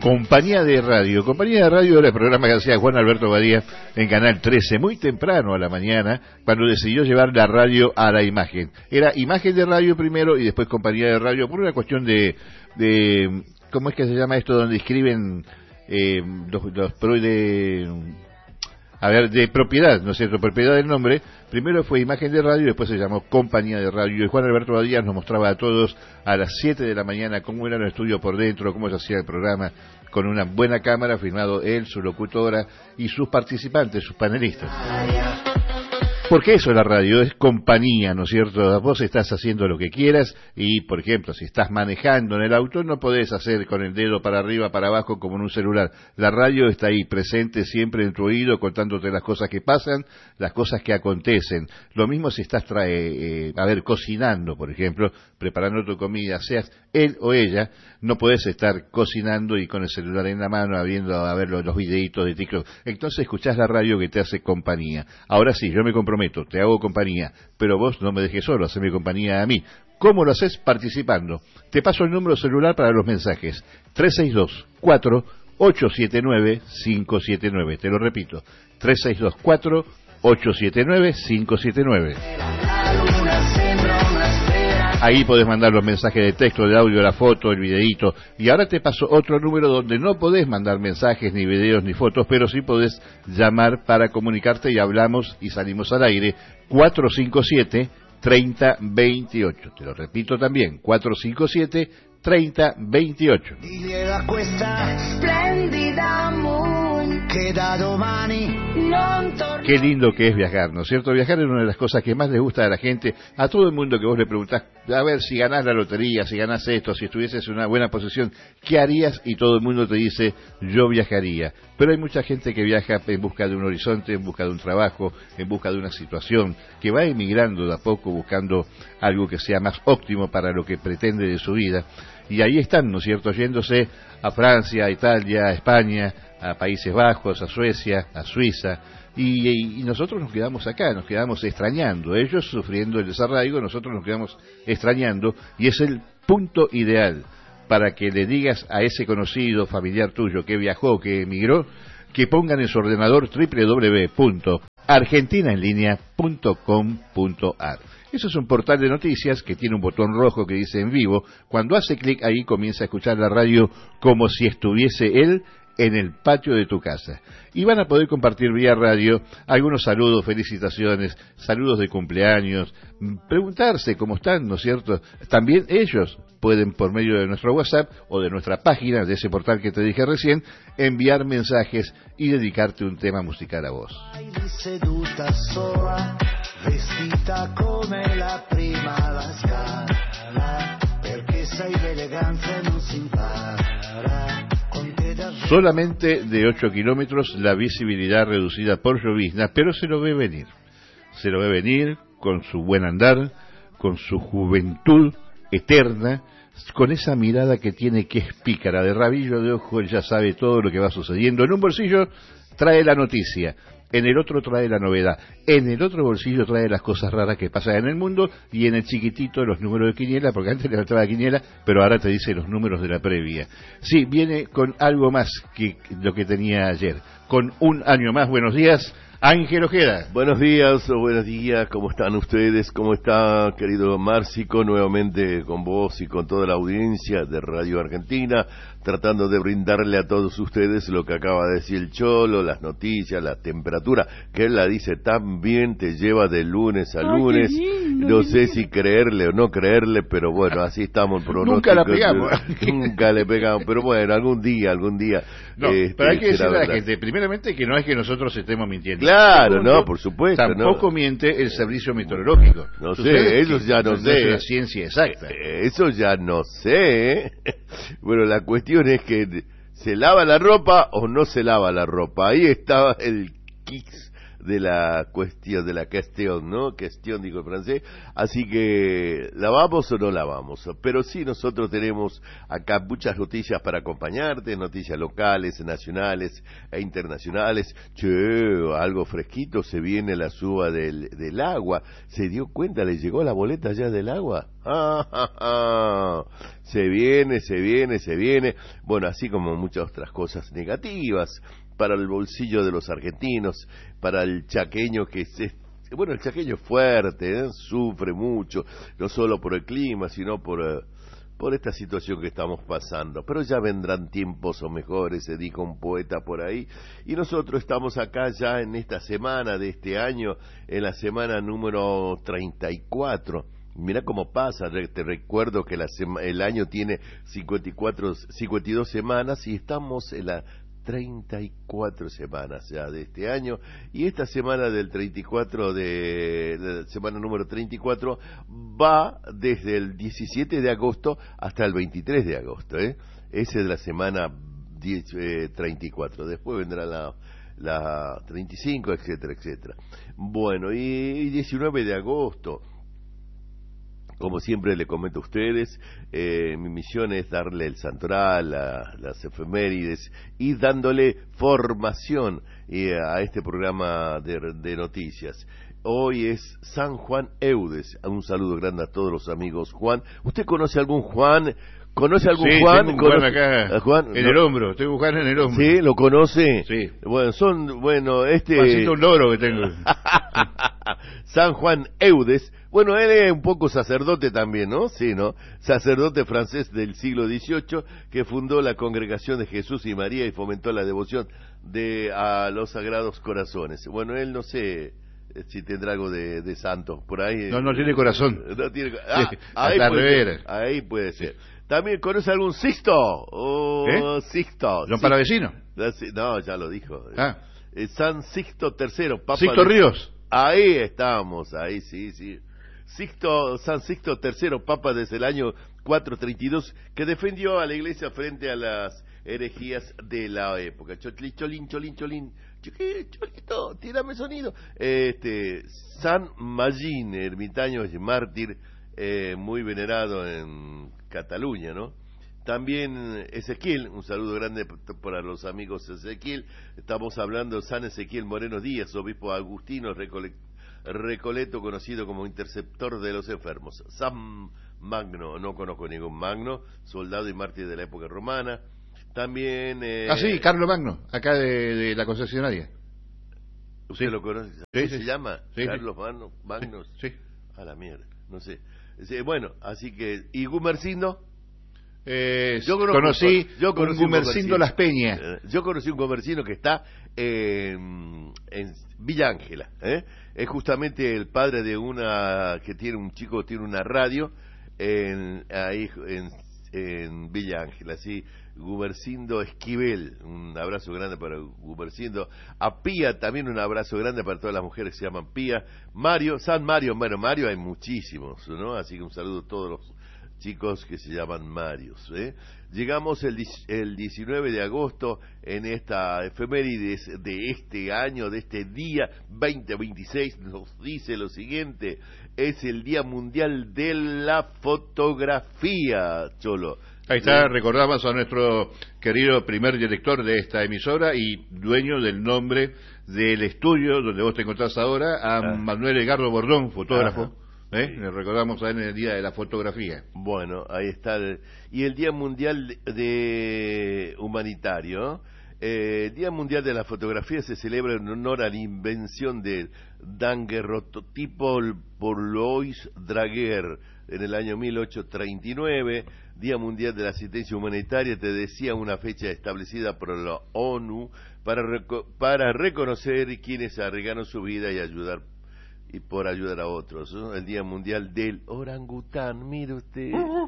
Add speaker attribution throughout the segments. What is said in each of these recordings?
Speaker 1: Compañía de Radio. Compañía de Radio era el programa que hacía Juan Alberto Badía en Canal 13, muy temprano a la mañana, cuando decidió llevar la radio a la imagen. Era imagen de radio primero y después compañía de radio, por una cuestión de ¿cómo es que se llama esto? Donde escriben de propiedad, ¿no es cierto? Propiedad del nombre. Primero fue imagen de radio y después se llamó compañía de radio. Y Juan Alberto Badía nos mostraba a todos a las 7 de la mañana cómo era el estudio por dentro, cómo se hacía el programa, con una buena cámara, filmado él, su locutora y sus participantes, sus panelistas. Porque eso, la radio es compañía, ¿no es cierto? Vos estás haciendo lo que quieras y, por ejemplo, si estás manejando en el auto, no podés hacer con el dedo para arriba, para abajo, como en un celular. La radio está ahí, presente siempre en tu oído, contándote las cosas que pasan, las cosas que acontecen. Lo mismo si estás, cocinando, por ejemplo, preparando tu comida, seas él o ella, no podés estar cocinando y con el celular en la mano, a ver los videitos de TikTok. Entonces escuchás la radio que te hace compañía. Ahora sí, yo me comprometo, te hago compañía, pero vos no me dejes solo, haceme compañía a mí. ¿Cómo lo haces? Participando. Te paso el número celular para los mensajes. 362-4-879-579. Te lo repito. 362-4-879-579. Ahí podés mandar los mensajes de texto, de audio, la foto, el videíto. Y ahora te paso otro número donde no podés mandar mensajes, ni videos, ni fotos, pero sí podés llamar para comunicarte y hablamos y salimos al aire. 457-3028. Te lo repito también, 457-3028. Qué lindo que es viajar, ¿no es cierto? Viajar es una de las cosas que más le gusta a la gente, a todo el mundo que vos le preguntás, a ver, si ganás la lotería, si ganás esto, si estuvieses en una buena posición, ¿qué harías? Y todo el mundo te dice, yo viajaría. Pero hay mucha gente que viaja en busca de un horizonte, en busca de un trabajo, en busca de una situación, que va emigrando de a poco, buscando algo que sea más óptimo para lo que pretende de su vida. Y ahí están, ¿no es cierto?, yéndose a Francia, a Italia, a España, a Países Bajos, a Suecia, a Suiza, y nosotros nos quedamos acá, nos quedamos extrañando, ellos sufriendo el desarraigo, nosotros nos quedamos extrañando, y es el punto ideal para que le digas a ese conocido familiar tuyo que viajó, que emigró, que pongan en su ordenador www.argentinaenlinea.com.ar. Eso es un portal de noticias que tiene un botón rojo que dice en vivo. Cuando hace clic ahí comienza a escuchar la radio como si estuviese él en el patio de tu casa. Y van a poder compartir vía radio algunos saludos, felicitaciones, saludos de cumpleaños, preguntarse cómo están, ¿no es cierto? También ellos pueden, por medio de nuestro WhatsApp o de nuestra página, de ese portal que te dije recién, enviar mensajes y dedicarte un tema musical a vos. Vestita come la prima alla scala, perché sei d'eleganza e non si impara. Solamente de 8 kilómetros, la visibilidad reducida por llovizna, pero se lo ve venir. Se lo ve venir con su buen andar, con su juventud eterna, con esa mirada que tiene que es pícara, de rabillo de ojo, él ya sabe todo lo que va sucediendo. En un bolsillo trae la noticia, en el otro trae la novedad, en el otro bolsillo trae las cosas raras que pasan en el mundo y en el chiquitito los números de quiniela, porque antes le faltaba la quiniela, pero ahora te dice los números de la previa. Sí, viene con algo más que lo que tenía ayer, con un año más. Buenos días, Ángel Ojeda.
Speaker 2: Buenos días, ¿cómo están ustedes? ¿Cómo está, querido Márcico? Nuevamente con vos y con toda la audiencia de Radio Argentina, tratando de brindarle a todos ustedes lo que acaba de decir el Cholo, las noticias, la temperatura, que él la dice tan bien, te lleva de lunes a lunes. No sé si creerle o no creerle, pero bueno, así estamos.
Speaker 1: Nunca la pegamos.
Speaker 2: Nunca le pegamos, pero bueno, algún día.
Speaker 1: No, pero hay que decirle a la gente, primeramente, que no es que nosotros estemos mintiendo.
Speaker 2: Claro, no, por supuesto.
Speaker 1: Tampoco miente el servicio meteorológico.
Speaker 2: No sé, eso ya no sé.
Speaker 1: Es una ciencia exacta.
Speaker 2: Eso ya no sé. Bueno, la cuestión es que se lava la ropa o no se lava la ropa. Ahí estaba el kiss de la cuestión, ¿no? Cuestión, digo en francés. Así que, ¿lavamos o no lavamos? Pero sí, nosotros tenemos acá muchas noticias para acompañarte, noticias locales, nacionales e internacionales. Che, algo fresquito, se viene la suba del agua. ¿Se dio cuenta? ¿Le llegó la boleta ya del agua? Se viene, se viene, se viene. Bueno, así como muchas otras cosas negativas para el bolsillo de los argentinos, para el chaqueño bueno, el chaqueño es fuerte, sufre mucho, no solo por el clima, sino por esta situación que estamos pasando. Pero ya vendrán tiempos o mejores, se dijo un poeta por ahí, y nosotros estamos acá ya en esta semana de este año, en la semana número 34. Mira cómo pasa, te recuerdo que el año tiene 52 semanas y estamos en la 34 semanas ya de este año, y esta semana del 34 de la semana número 34 va desde el 17 de agosto hasta el 23 de agosto, esa es la semana 34, después vendrá la 35, etcétera, etcétera. Bueno, y 19 de agosto, como siempre le comento a ustedes, mi misión es darle el santoral, las efemérides y dándole formación a este programa de noticias. Hoy es San Juan Eudes. Un saludo grande a todos los amigos Juan. ¿Usted conoce algún Juan? ¿Conoce algún Juan?
Speaker 1: Tengo un Juan acá
Speaker 2: Juan,
Speaker 1: en el hombro. Tengo un Juan en el hombro.
Speaker 2: ¿Sí? ¿Lo conoce?
Speaker 1: Sí.
Speaker 2: Bueno,
Speaker 1: Juancito un loro que tengo.
Speaker 2: San Juan Eudes. Bueno, él es un poco sacerdote también, ¿no? Sí, ¿no? Sacerdote francés del siglo XVIII que fundó la Congregación de Jesús y María y fomentó la devoción a los Sagrados Corazones. Bueno, él no sé si tendrá algo de santo por ahí.
Speaker 1: No tiene corazón.
Speaker 2: No tiene, ahí puede ser. También conoce algún Sixto. Sixto.
Speaker 1: ¿Don Palavecino?
Speaker 2: No, ya lo dijo. San Sixto III, Papa.
Speaker 1: Sixto Ríos.
Speaker 2: Ahí estamos, ahí sí. San Sixto III, Papa desde el año 432, que defendió a la Iglesia frente a las herejías de la época. Cholín. Cholito, tírame sonido. San Magín, ermitaño y mártir, muy venerado en Cataluña, ¿no? También Ezequiel, un saludo grande para los amigos Ezequiel. Estamos hablando de San Ezequiel Moreno Díaz, obispo agustino Recoleto, conocido como interceptor de los enfermos. San Magno, no conozco ningún Magno, soldado y mártir de la época romana. También...
Speaker 1: sí, Carlos Magno, acá de la concesionaria.
Speaker 2: ¿Usted lo conoce?
Speaker 1: Sí,
Speaker 2: ¿Se llama?
Speaker 1: Sí,
Speaker 2: Carlos Magno.
Speaker 1: Sí.
Speaker 2: A la mierda, no sé. Bueno, así que... ¿Y Gumersindo?
Speaker 1: Yo conocí un Gumersindo Las Peñas.
Speaker 2: Yo conocí un Gumersindo que está en Villa Ángela. Es justamente el padre de un chico que tiene una radio ahí en Villa Ángela, ¿sí? Gumersindo Esquivel, un abrazo grande para Gumersindo. A Pía también un abrazo grande para todas las mujeres que se llaman Pía. San Mario, bueno, Mario hay muchísimos, ¿no? Así que un saludo a todos los chicos que se llaman Marios. Llegamos el 19 de agosto en esta efemérides de este año, de este día 2026, nos dice lo siguiente: es el Día Mundial de la Fotografía, Cholo.
Speaker 1: Ahí está, recordamos a nuestro querido primer director de esta emisora y dueño del nombre del estudio donde vos te encontrás ahora, a Manuel Edgardo Bordón, fotógrafo. Le recordamos a él en el Día de la Fotografía.
Speaker 2: Bueno, ahí está. Y el Día Mundial de Humanitario. El Día Mundial de la Fotografía se celebra en honor a la invención del daguerrotipo por Louis Daguerre en el año 1839. Día Mundial de la Asistencia Humanitaria, te decía, una fecha establecida por la ONU para reconocer quienes arriesgaron su vida y por ayudar a otros, ¿no? El Día Mundial del Orangután, mire usted.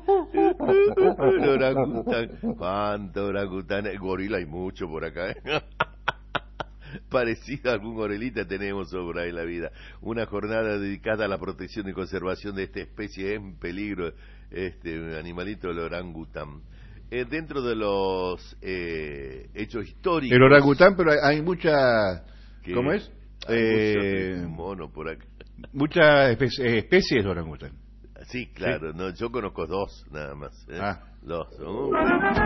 Speaker 2: El orangután. ¿Cuánto orangután? Gorila hay mucho por acá, Parecido a algún gorilita tenemos sobre ahí la vida. Una jornada dedicada a la protección y conservación de esta especie en peligro, animalito, el orangután. Dentro de los hechos históricos...
Speaker 1: El orangután, pero hay mucha... ¿Cómo es?
Speaker 2: Mono por acá.
Speaker 1: Muchas especies de orangután.
Speaker 2: Sí, claro, sí. No, yo conozco dos nada más. Dos.